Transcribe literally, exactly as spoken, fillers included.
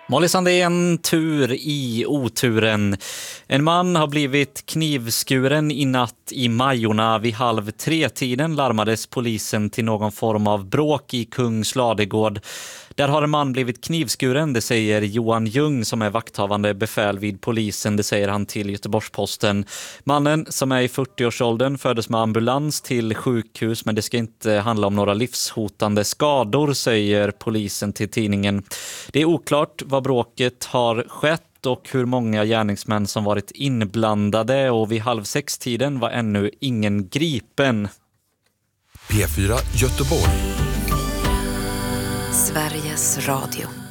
Molly Sandén, tur i oturen. En man har blivit knivskuren i natt i Majorna. Vid halv tre-tiden larmades polisen till någon form av bråk i Kungs ladegård. Där har en man blivit knivskuren, det säger Johan Ljung som är vakthavande befäl vid polisen. Det säger han till Göteborgs-Posten. Mannen som är i fyrtio-årsåldern föddes med ambulans till sjukhus, men det ska inte handla om några livshotande skador, säger polisen till tidningen. Det är oklart vad bråket har skett och hur många gärningsmän som varit inblandade, och vid halv sex-tiden var ännu ingen gripen. P fyra Göteborg. Sveriges Radio.